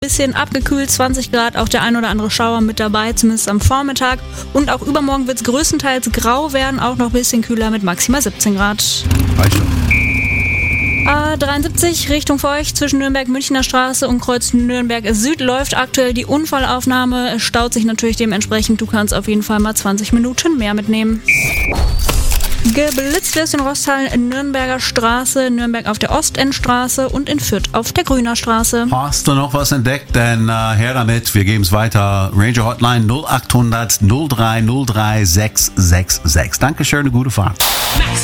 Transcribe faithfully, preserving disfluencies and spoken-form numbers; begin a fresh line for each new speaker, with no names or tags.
Bisschen abgekühlt, zwanzig Grad, auch der ein oder andere Schauer mit dabei, zumindest am Vormittag. Und auch übermorgen wird es größtenteils grau werden, auch noch ein bisschen kühler mit maximal siebzehn Grad. A dreiundsiebzig Richtung Feucht zwischen Nürnberg-Münchner Straße und Kreuz Nürnberg Süd läuft aktuell die Unfallaufnahme. Es staut sich natürlich dementsprechend. Du kannst auf jeden Fall mal zwanzig Minuten mehr mitnehmen. Geblitzt wirst in Rostal in Nürnberger Straße, Nürnberg auf der Ostendstraße und in Fürth auf der Grüner Straße.
Hast du noch was entdeckt? Dann äh, her damit. Wir geben es weiter. Ranger Hotline null acht hundert null drei null drei sechs sechs sechs. Dankeschön, eine gute Fahrt.